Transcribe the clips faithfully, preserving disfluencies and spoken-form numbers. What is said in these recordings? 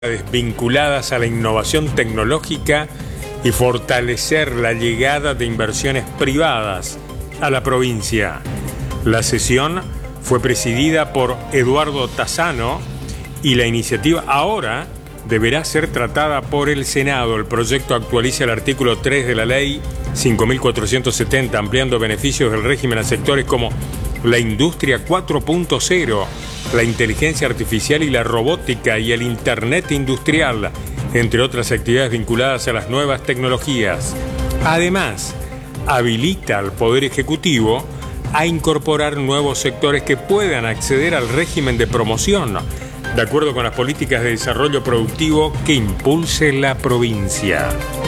vinculadas a la innovación tecnológica y fortalecer la llegada de inversiones privadas a la provincia. La sesión fue presidida por Eduardo Tassano y la iniciativa ahora deberá ser tratada por el Senado. El proyecto actualiza el artículo tres de la ley cinco mil cuatrocientos setenta, ampliando beneficios del régimen a sectores como la industria cuatro punto cero, la inteligencia artificial y la robótica y el Internet industrial, entre otras actividades vinculadas a las nuevas tecnologías. Además, habilita al Poder Ejecutivo a incorporar nuevos sectores que puedan acceder al régimen de promoción, de acuerdo con las políticas de desarrollo productivo que impulse la provincia.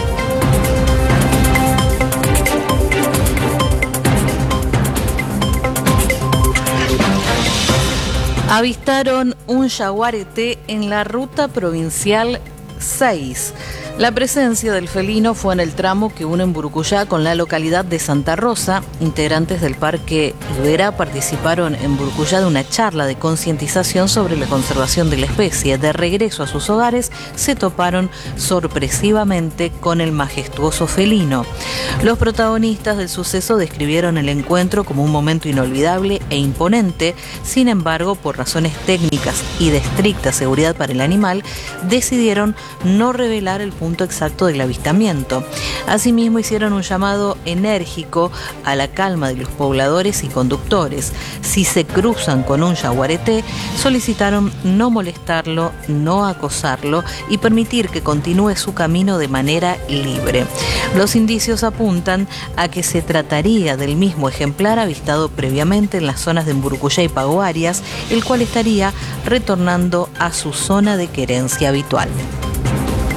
Avistaron un yaguareté en la ruta provincial seis. La presencia del felino fue en el tramo que une Mburucuyá con la localidad de Santa Rosa. Integrantes del Parque Iberá participaron en Mburucuyá de una charla de concientización sobre la conservación de la especie. De regreso a sus hogares, se toparon sorpresivamente con el majestuoso felino. Los protagonistas del suceso describieron el encuentro como un momento inolvidable e imponente. Sin embargo, por razones técnicas y de estricta seguridad para el animal, decidieron no revelar el punto exacto del avistamiento. Asimismo, hicieron un llamado enérgico a la calma de los pobladores y conductores. Si se cruzan con un yaguareté, solicitaron no molestarlo, no acosarlo y permitir que continúe su camino de manera libre. Los indicios apuntan a que se trataría del mismo ejemplar avistado previamente en las zonas de Mburucuyá y Pago Arias, el cual estaría retornando a su zona de querencia habitual.